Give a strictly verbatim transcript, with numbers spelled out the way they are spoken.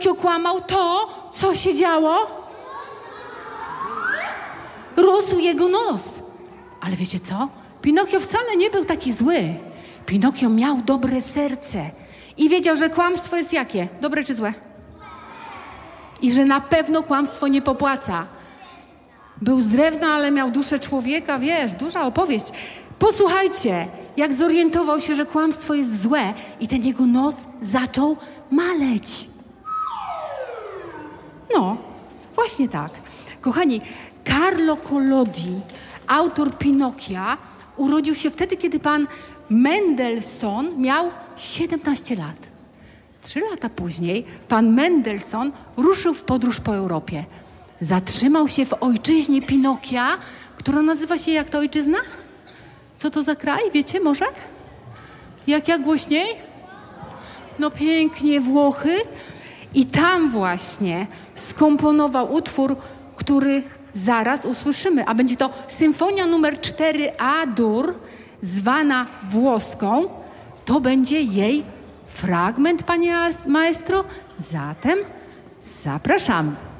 kłamał, to co się działo? Rósł jego nos. Ale wiecie co? Pinokio wcale nie był taki zły. Pinokio miał dobre serce i wiedział, że kłamstwo jest jakie? Dobre czy złe? I że na pewno kłamstwo nie popłaca. Był z drewna, ale miał duszę człowieka, wiesz, duża opowieść. Posłuchajcie, jak zorientował się, że kłamstwo jest złe i ten jego nos zaczął maleć. No, właśnie tak. Kochani, Carlo Collodi, autor Pinokia, urodził się wtedy, kiedy pan Mendelssohn miał siedemnaście lat. Trzy lata później pan Mendelssohn ruszył w podróż po Europie. Zatrzymał się w ojczyźnie Pinokia, która nazywa się jak ta ojczyzna? Co to za kraj, wiecie może? Jak, jak głośniej? No pięknie, Włochy. I tam właśnie skomponował utwór, który zaraz usłyszymy, a będzie to symfonia numer cztery A-dur, zwana włoską. To będzie jej fragment, panie maestro. Zatem zapraszamy.